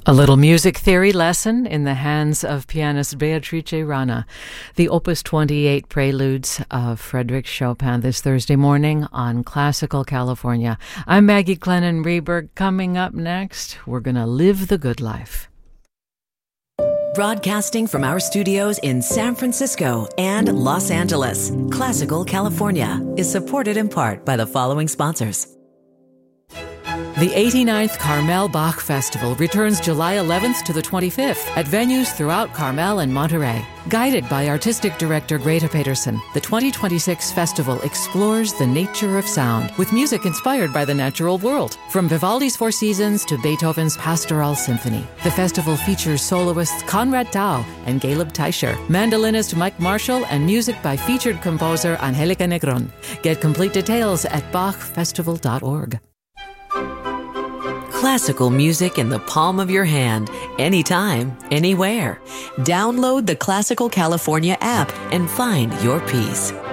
A little music theory lesson in the hands of pianist Beatrice Rana. The Opus 28 Preludes of Frédéric Chopin this Thursday morning on Classical California. I'm Maggie Glennon-Reberg. Coming up next, we're going to live the good life. Broadcasting from our studios in San Francisco and Los Angeles, Classical California is supported in part by the following sponsors. The 89th Carmel Bach Festival returns July 11th to the 25th at venues throughout Carmel and Monterey. Guided by Artistic Director Greta Peterson, the 2026 festival explores the nature of sound with music inspired by the natural world. From Vivaldi's Four Seasons to Beethoven's Pastoral Symphony, the festival features soloists Conrad Tao and Caleb Teicher, mandolinist Mike Marshall, and music by featured composer Angelica Negron. Get complete details at bachfestival.org. Classical music in the palm of your hand, anytime, anywhere. Download the Classical California app and find your peace.